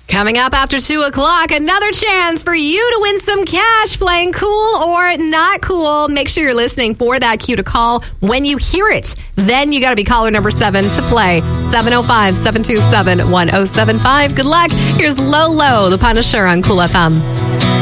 Coming up after 2 o'clock, another chance for you to win some cash playing Cool or Not Cool. Make sure you're listening for that cue to call when you hear it. Then you got to be caller number 7 to play. 705-727-1075. Good luck. Here's Low Low, the Punisher on Cool FM.